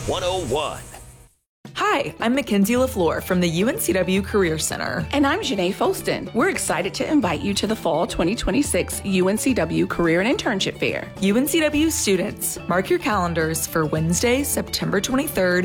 101. Hi, I'm Mackenzie LaFleur from the UNCW Career Center. And I'm Janae Folston. We're excited to invite you to the Fall 2026 UNCW Career and Internship Fair. UNCW students, mark your calendars for Wednesday, September 23rd